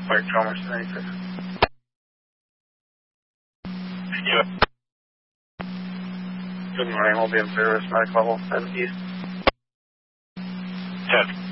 Fire Chalmers 96. Good morning, we'll be in service, medic level 7 east. 10.